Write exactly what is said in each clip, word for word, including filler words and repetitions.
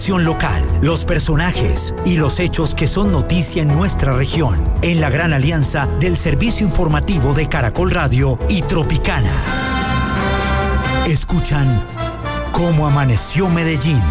Local, los personajes y los hechos que son noticia en nuestra región, en la gran alianza del servicio informativo de Caracol Radio y Tropicana. Escuchan Cómo Amaneció Medellín.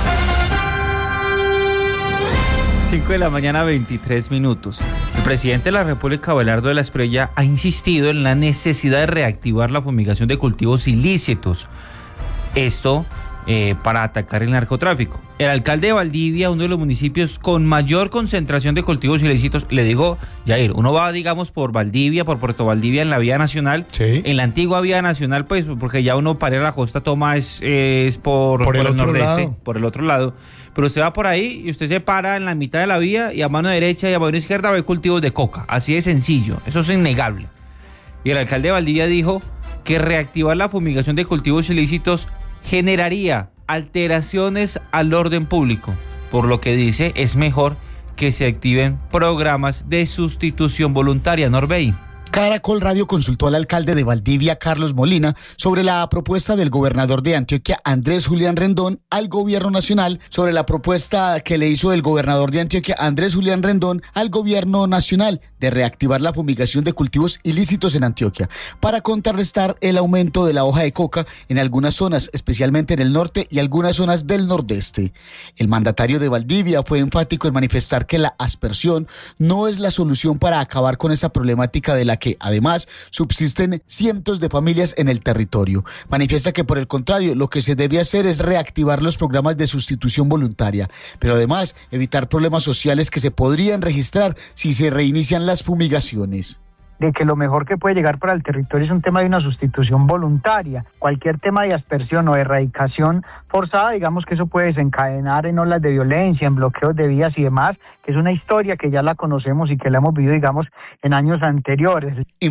cinco de la mañana, veintitrés minutos. El presidente de la República, Abelardo de la Espriella, ha insistido en la necesidad de reactivar la fumigación de cultivos ilícitos. Esto eh, para atacar el narcotráfico. El alcalde de Valdivia, uno de los municipios con mayor concentración de cultivos ilícitos, le digo, Jair, uno va, digamos, por Valdivia, por Puerto Valdivia, en la vía nacional, sí. En la antigua vía nacional, pues, porque ya uno para ir a la costa toma es, es por, por el, por el otro nordeste, lado. por el otro lado, pero usted va por ahí y usted se para en la mitad de la vía y a mano derecha y a mano izquierda ve cultivos de coca, así de sencillo, eso es innegable. Y el alcalde de Valdivia dijo que reactivar la fumigación de cultivos ilícitos generaría alteraciones al orden público, por lo que dice es mejor que se activen programas de sustitución voluntaria. Norbey. Caracol Radio consultó al alcalde de Valdivia, Carlos Molina, sobre la propuesta del gobernador de Antioquia, Andrés Julián Rendón, al gobierno nacional, sobre la propuesta que le hizo el gobernador de Antioquia, Andrés Julián Rendón, al gobierno nacional de reactivar la fumigación de cultivos ilícitos en Antioquia, para contrarrestar el aumento de la hoja de coca en algunas zonas, especialmente en el norte y algunas zonas del nordeste. El mandatario de Valdivia fue enfático en manifestar que la aspersión no es la solución para acabar con esa problemática de la que además subsisten cientos de familias en el territorio. Manifiesta que por el contrario, lo que se debe hacer es reactivar los programas de sustitución voluntaria, pero además evitar problemas sociales que se podrían registrar si se reinician las fumigaciones. De que lo mejor que puede llegar para el territorio es un tema de una sustitución voluntaria. Cualquier tema de aspersión o erradicación forzada, digamos que eso puede desencadenar en olas de violencia, en bloqueos de vías y demás, que es una historia que ya la conocemos y que la hemos vivido, digamos, en años anteriores.